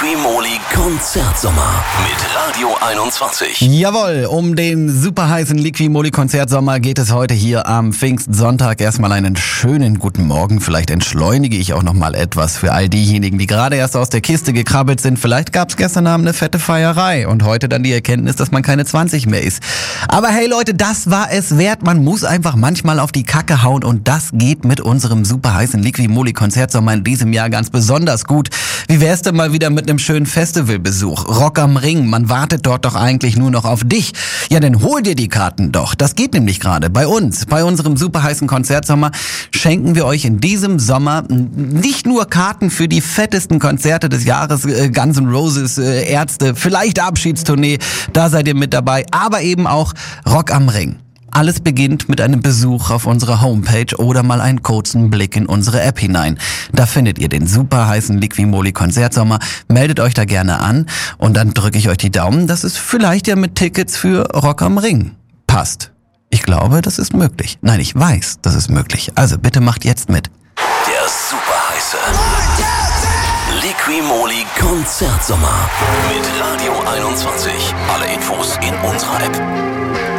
Liqui-Moly Konzertsommer mit Radio 21. Jawohl, um den super heißen Liqui-Moly Konzertsommer geht es heute hier am Pfingstsonntag. Erstmal einen schönen guten Morgen. Vielleicht entschleunige ich auch noch mal etwas für all diejenigen, die gerade erst aus der Kiste gekrabbelt sind. Vielleicht gab es gestern Abend eine fette Feierei und heute dann die Erkenntnis, dass man keine 20 mehr ist. Aber hey Leute, das war es wert. Man muss einfach manchmal auf die Kacke hauen und das geht mit unserem super heißen Liqui-Moly Konzertsommer in diesem Jahr ganz besonders gut. Wie wär's denn mal wieder mit einem schönen Festivalbesuch? Rock am Ring, man wartet dort doch eigentlich nur noch auf dich. Ja, dann hol dir die Karten doch. Das geht nämlich gerade bei uns. Bei unserem super heißen Konzertsommer schenken wir euch in diesem Sommer nicht nur Karten für die fettesten Konzerte des Jahres, Guns N' Roses, Ärzte, vielleicht Abschiedstournee, da seid ihr mit dabei, aber eben auch Rock am Ring. Alles beginnt mit einem Besuch auf unserer Homepage oder mal einen kurzen Blick in unsere App hinein. Da findet ihr den super heißen Liqui-Moly Konzertsommer. Meldet euch da gerne an und dann drücke ich euch die Daumen, dass es vielleicht ja mit Tickets für Rock am Ring passt. Ich glaube, das ist möglich. Nein, ich weiß, das ist möglich. Also bitte macht jetzt mit. Der super heiße Liqui-Moly Konzertsommer mit Radio 21. Alle Infos in unserer App.